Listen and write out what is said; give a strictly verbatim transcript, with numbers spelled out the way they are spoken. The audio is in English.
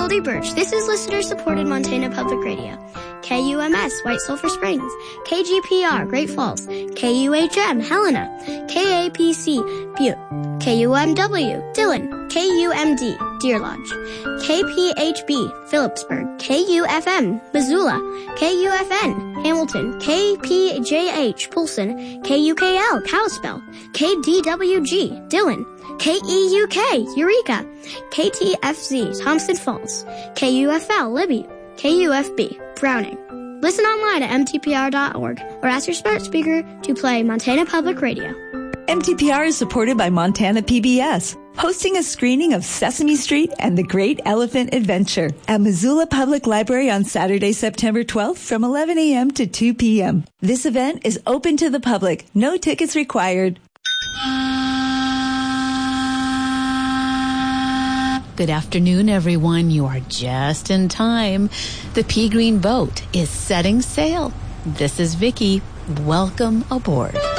Goldie Birch. This is listener-supported Montana Public Radio. K U M S, White Sulphur Springs. K G P R, Great Falls. K U H M, Helena. K A P C, Butte. K U M W, Dillon. K U M D, Deer Lodge. K P H B, Phillipsburg. K U F M, Missoula. K U F N, Hamilton. K P J H, Polson. K U K L, Kalispell. K D W G, Dillon. K E U K, Eureka. K T F Z, Thompson Falls. K U F L, Libby. K U F B, Browning. Listen online at M T P R dot org or ask your smart speaker to play Montana Public Radio. M T P R is supported by Montana P B S, hosting a screening of Sesame Street and the Great Elephant Adventure at Missoula Public Library on Saturday, September twelfth from eleven a.m. to two p.m. This event is open to the public. No tickets required. Good afternoon, everyone. You are just in time. The Pea Green boat is setting sail. This is Vicky. Welcome aboard.